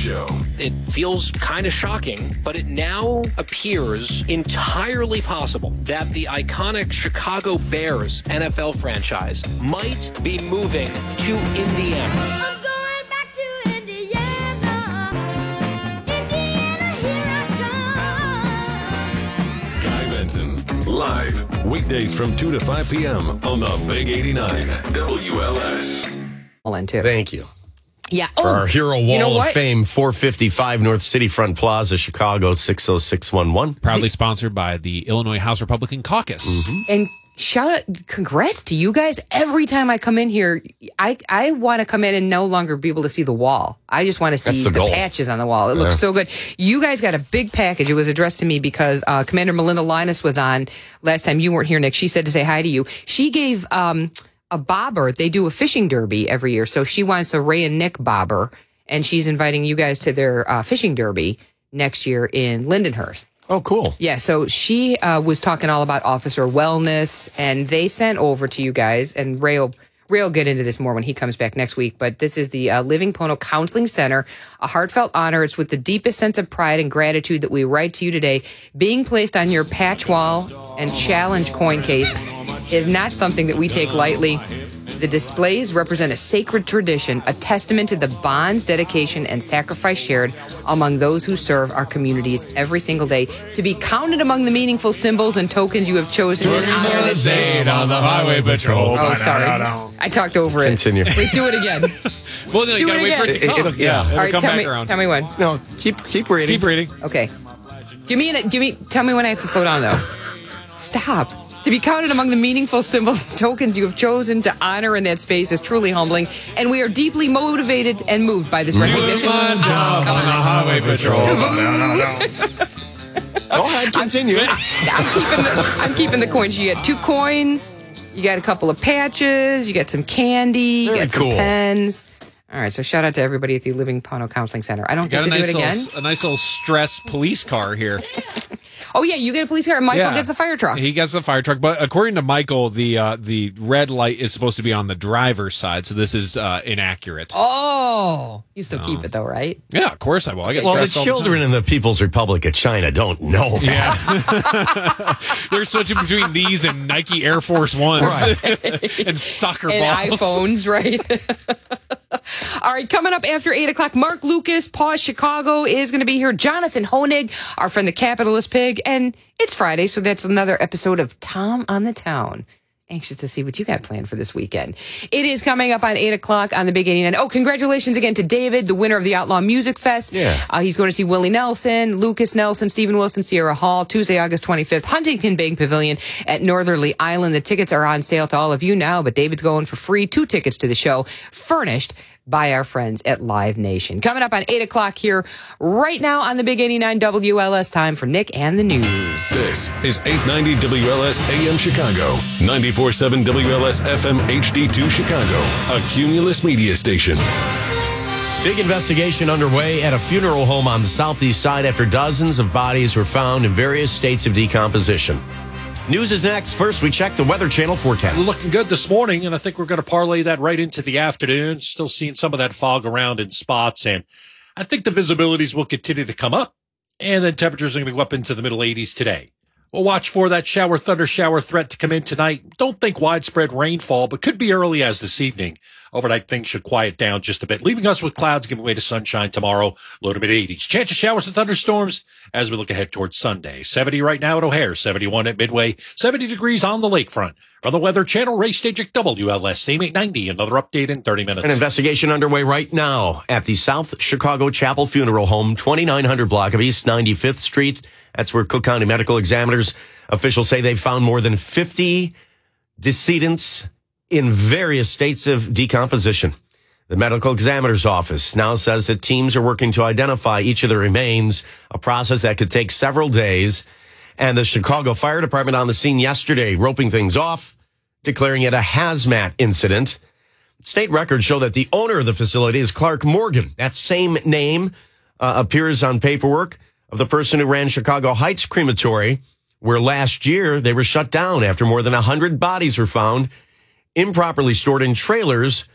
Show. It feels kind of shocking, but it now appears entirely possible that the iconic Chicago Bears NFL franchise might be moving to Indiana. I'm going back to Indiana. Indiana, here I come. Guy Benson, live, weekdays from 2 to 5 p.m. on the Big 89 WLS. Into. Thank you. Yeah. For our Hero Wall of what? Fame, 455 North City Front Plaza, Chicago, 60611. Proudly sponsored by the Illinois House Republican Caucus. And shout out, congrats to you guys. Every time I come in here, I want to come in and no longer be able to see the wall. I just want to see That's the the goal. patches on the wall. It looks so good. You guys got a big package. It was addressed to me because Commander Melinda Linus was on last time you weren't here, Nick. She said to say hi to you. She gave a bobber. They do a fishing derby every year. So she wants a Ray and Nick bobber, and she's inviting you guys to their fishing derby next year in Lindenhurst. Oh, cool. Yeah, so she was talking all about officer wellness, and they sent over to you guys, and Ray will get into this more when he comes back next week, but this is the Living Pono Counseling Center, a heartfelt honor. It's with the deepest sense of pride and gratitude that we write to you today. Being placed on your patch wall and challenge coin case is not something that we take lightly. The displays represent a sacred tradition, a testament to the bonds, dedication, and sacrifice shared among those who serve our communities every single day. To be counted among the meaningful symbols and tokens you have chosen in honor of this day. on the highway patrol. Oh, sorry. I talked over it. Continue. Wait, do it again. Well, no, you Do gotta it wait for it to again. come. It'll- yeah. It'll All right, come tell back me, around. tell me when. No, keep reading. Keep reading. Okay. Tell me when I have to slow down, though. Stop. To be counted among the meaningful symbols and tokens you have chosen to honor in that space is truly humbling, and we are deeply motivated and moved by this recognition. on the highway patrol. Go ahead, continue. I'm keeping the coins. You got 2 coins. You got a couple of patches. You got some candy. You Very got some cool. pens. All right, so shout out to everybody at the Living Pono Counseling Center. I don't get Got to a do nice, it again. a nice little stress police car here. Oh yeah, you get a police car. Michael Yeah. gets the fire truck. He gets the fire truck, but according to Michael, the red light is supposed to be on the driver's side, so this is inaccurate. Oh, you still keep it though, right? Yeah, of course I will. I get Well, the stressed all children in the People's Republic of China don't know that. Yeah. They're switching between these and Nike Air Force Ones and soccer And balls. iPhones, right? All right, coming up after 8 o'clock, Mark Lucas, Paws Chicago is going to be here. Jonathan Honig, our friend the Capitalist Pig. And it's Friday, so that's another episode of Tom on the Town. Anxious to see what you got planned for this weekend. It is coming up on 8 o'clock on the Big 89. Oh, congratulations again to David, the winner of the Outlaw Music Fest. Yeah. He's going to see Willie Nelson, Lucas Nelson, Stephen Wilson, Sierra Hall, Tuesday, August 25th, Huntington Bank Pavilion at Northerly Island. The tickets are on sale to all of you now, but David's going for free. 2 tickets to the show, furnished by our friends at Live Nation. Coming up on 8 o'clock here right now on the Big 89 WLS. Time for Nick and the News. This is 890 WLS AM Chicago, 94.7 WLS FM HD2 Chicago, a Cumulus media station. Big investigation underway at a funeral home on the southeast side after dozens of bodies were found in various states of decomposition. News is next. First, we check the Weather Channel forecast. Looking good this morning, and I think we're going to parlay that right into the afternoon. Still seeing some of that fog around in spots, and I think the visibilities will continue to come up, and then temperatures are going to go up into the middle 80s today. We'll watch for that thunder shower threat to come in tonight. Don't think widespread rainfall, but could be early as this evening. Overnight, things should quiet down just a bit, leaving us with clouds giving way to sunshine tomorrow, low to mid-80s. Chance of showers and thunderstorms as we look ahead towards Sunday. 70 right now at O'Hare, 71 at Midway, 70 degrees on the lakefront. From the Weather Channel, Ray Stajic, WLS, AM 890. Another update in 30 minutes. An investigation underway right now at the South Chicago Chapel Funeral Home, 2900 block of East 95th Street. That's where Cook County Medical Examiners officials say they found more than 50 decedents in various states of decomposition. The medical examiner's office now says that teams are working to identify each of the remains, a process that could take several days. And the Chicago Fire Department on the scene yesterday, roping things off, declaring it a hazmat incident. State records show that the owner of the facility is Clark Morgan. That same name appears on paperwork of the person who ran Chicago Heights Crematory, where last year they were shut down after more than 100 bodies were found improperly stored in trailers